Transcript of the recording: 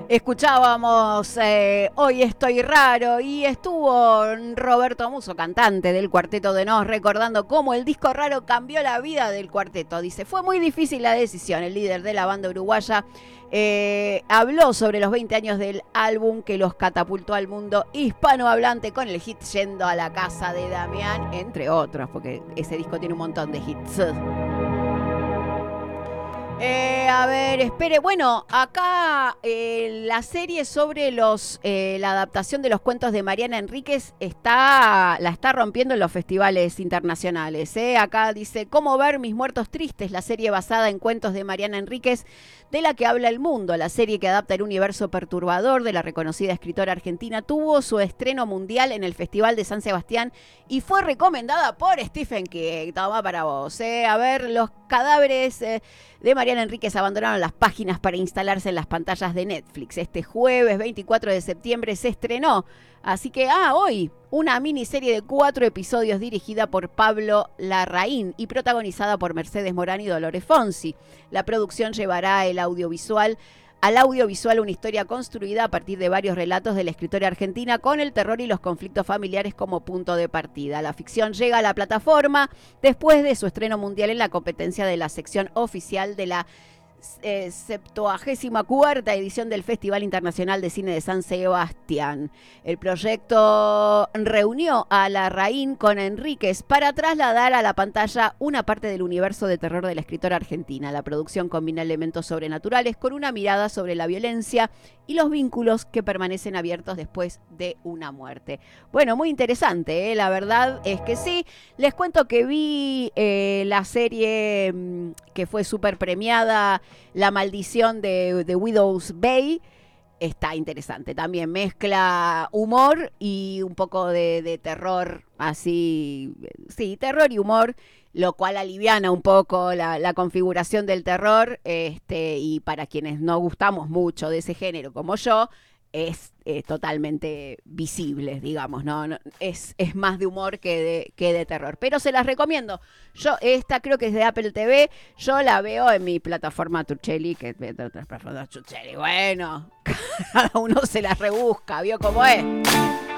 Escuchábamos Hoy estoy raro y estuvo Roberto Musso, cantante del Cuarteto de Nos, recordando cómo el disco raro cambió la vida del cuarteto. Dice, fue muy difícil la decisión. El líder de la banda uruguaya habló sobre los 20 años del álbum que los catapultó al mundo hispanohablante con el hit Yendo a la casa de Damián, entre otros, porque ese disco tiene un montón de hits. A ver, espere. Bueno, acá la serie sobre la adaptación de los cuentos de Mariana Enríquez la está rompiendo en los festivales internacionales. Acá dice, ¿cómo ver Mis muertos tristes? La serie basada en cuentos de Mariana Enríquez, de la que habla el mundo. La serie que adapta el universo perturbador de la reconocida escritora argentina tuvo su estreno mundial en el Festival de San Sebastián y fue recomendada por Stephen King. Toma para vos. A ver, los cadáveres de Mariana Enríquez abandonaron las páginas para instalarse en las pantallas de Netflix. Este jueves 24 de septiembre se estrenó. Así que, hoy, una miniserie de 4 episodios dirigida por Pablo Larraín y protagonizada por Mercedes Morán y Dolores Fonsi. La producción llevará al audiovisual una historia construida a partir de varios relatos de la escritora argentina con el terror y los conflictos familiares como punto de partida. La ficción llega a la plataforma después de su estreno mundial en la competencia de la sección oficial de la 74ª edición del Festival Internacional de Cine de San Sebastián. El proyecto reunió a Larraín con Enríquez para trasladar a la pantalla una parte del universo de terror de la escritora argentina. La producción combina elementos sobrenaturales con una mirada sobre la violencia y los vínculos que permanecen abiertos después de una muerte. Bueno, muy interesante, la verdad es que sí. Les cuento que vi la serie que fue súper premiada, La maldición de Widow's Bay. Está interesante, también mezcla humor y un poco de terror, así, sí, terror y humor, lo cual aliviana un poco la configuración del terror, y para quienes no gustamos mucho de ese género como yo, es totalmente visible, digamos, ¿no? Es más de humor que de terror. Pero se las recomiendo. Yo, esta creo que es de Apple TV, yo la veo en mi plataforma Tuchelli, que es otra plataforma Tuchelli. Bueno, cada uno se la rebusca, ¿vio cómo es?